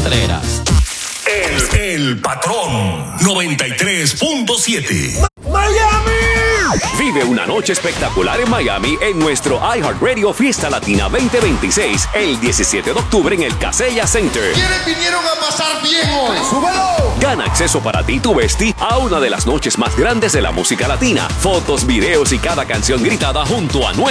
Contreras. El patrón 93.7. ¡Miami! Vive una noche espectacular en Miami en nuestro iHeartRadio Fiesta Latina 2026 el 17 de octubre en el Kaseya Center. ¿Quiénes vinieron a pasar bien hoy? ¡Súbelo! Gana acceso para ti y tu bestie a una de las noches más grandes de la música latina. Fotos, videos y cada canción gritada junto a